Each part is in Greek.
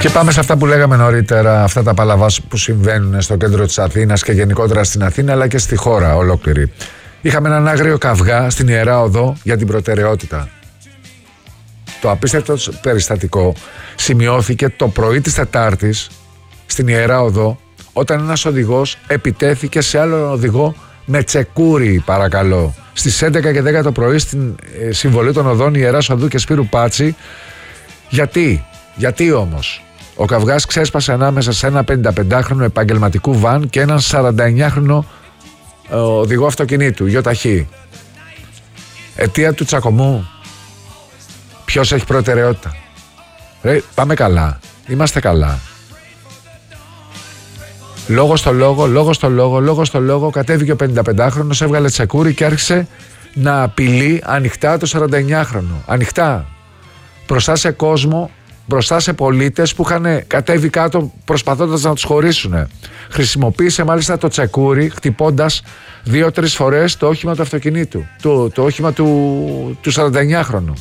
Και πάμε σε αυτά που λέγαμε νωρίτερα, αυτά τα παλαβάς που συμβαίνουν στο κέντρο της Αθήνας και γενικότερα στην Αθήνα, αλλά και στη χώρα ολόκληρη. Είχαμε έναν άγριο καυγά στην Ιερά Οδό για την προτεραιότητα. Το απίστευτο περιστατικό σημειώθηκε το πρωί της Τετάρτης στην Ιερά Οδό, όταν ένας οδηγός επιτέθηκε σε άλλο οδηγό με τσεκούρι, παρακαλώ. Στις 11 και 10 το πρωί στην συμβολή των οδών Ιεράς Οδού και Σπύρου Πάτση. Γιατί όμως? Ο καυγάς ξέσπασε ανάμεσα σε ένα 55χρονο επαγγελματικού βαν και έναν 49χρονο οδηγό αυτοκινήτου, ΙΧ. Αιτία του τσακωμού: ποιος έχει προτεραιότητα? Πάμε καλά, είμαστε καλά. Λόγο στο λόγο κατέβηκε ο 55χρονος, έβγαλε τσεκούρι και άρχισε να απειλεί ανοιχτά το 49χρονο. Ανοιχτά. Μπροστά σε κόσμο, μπροστά σε πολίτες που είχαν κατέβει κάτω προσπαθώντας να τους χωρίσουν. Χρησιμοποίησε μάλιστα το τσεκούρι χτυπώντας 2-3 φορές το όχημα του αυτοκινήτου, το όχημα του 49χρονου.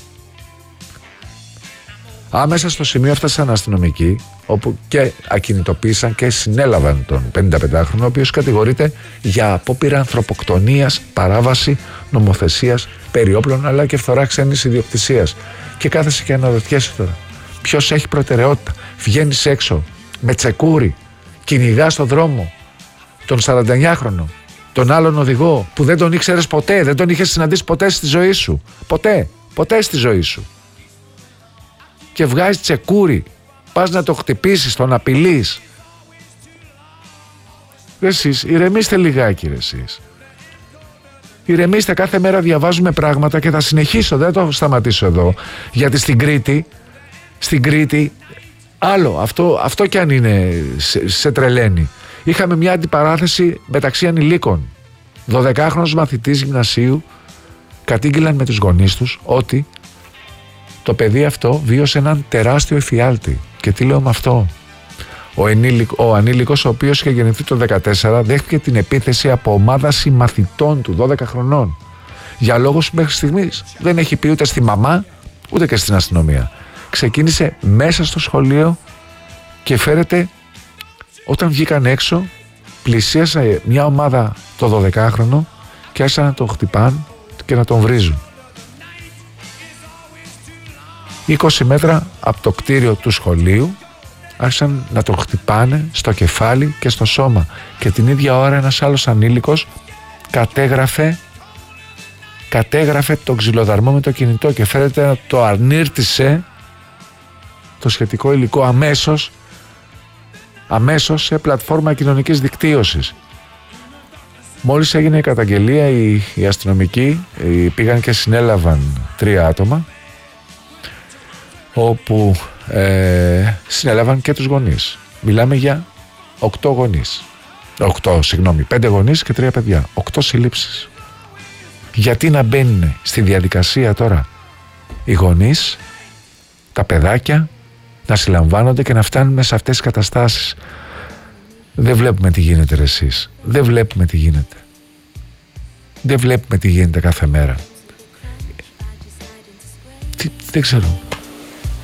Άμεσα στο σημείο έφτασαν αστυνομικοί, όπου και ακινητοποίησαν και συνέλαβαν τον 55χρονο, ο οποίος κατηγορείται για απόπειρα ανθρωποκτονίας, παράβαση νομοθεσίας περί όπλων αλλά και φθορά ξένης ιδιοκτησίας. Και κάθεσαι και αναρωτιέσαι τώρα, ποιος έχει προτεραιότητα? Βγαίνεις έξω με τσεκούρι, κυνηγάς στον δρόμο τον 49χρονο, τον άλλον οδηγό που δεν τον ήξερες ποτέ, δεν τον είχες συναντήσει ποτέ στη ζωή σου. Ποτέ στη ζωή σου. Και βγάζεις τσεκούρι, πας να το χτυπήσεις, τον απειλείς. Εσείς ηρεμήστε λιγάκι, εσείς. Ηρεμήστε, κάθε μέρα διαβάζουμε πράγματα και θα συνεχίσω, δεν θα το σταματήσω εδώ. Γιατί στην Κρήτη, άλλο, αυτό κι αν είναι σε τρελαίνει. Είχαμε μια αντιπαράθεση μεταξύ ανηλίκων. 12χρονος μαθητής γυμνασίου κατήγγειλαν με τους γονείς τους ότι το παιδί αυτό βίωσε έναν τεράστιο εφιάλτη. Και τι λέω με αυτό? Ο ανήλικος, ο οποίος είχε γεννηθεί το 2014, δέχτηκε την επίθεση από ομάδα συμμαθητών του 12 χρονών. Για λόγους που μέχρι στιγμής δεν έχει πει ούτε στη μαμά ούτε και στην αστυνομία. Ξεκίνησε μέσα στο σχολείο και φέρεται, όταν βγήκαν έξω, πλησίασε μια ομάδα το 12χρονο και άρχισαν να τον χτυπάν και να τον βρίζουν. 20 μέτρα από το κτίριο του σχολείου άρχισαν να τον χτυπάνε στο κεφάλι και στο σώμα. Και την ίδια ώρα ένας άλλος ανήλικος κατέγραφε τον ξυλοδαρμό με το κινητό και φέρεται να το αρνήρτησε το σχετικό υλικό αμέσως σε πλατφόρμα κοινωνικής δικτύωσης. Μόλις έγινε η καταγγελία, οι αστυνομικοί πήγαν και συνέλαβαν 3 άτομα, όπου συνέλαβαν και τους γονείς. Μιλάμε για 8 γονείς. 5 γονείς και 3 παιδιά. 8 συλλήψεις. Γιατί να μπαίνουν στη διαδικασία τώρα οι γονείς, τα παιδάκια, να συλλαμβάνονται και να φτάνουμε σε αυτές τις καταστάσεις? Δεν βλέπουμε τι γίνεται, εσείς. Δεν βλέπουμε τι γίνεται. Δεν βλέπουμε τι γίνεται κάθε μέρα. Δεν ξέρω.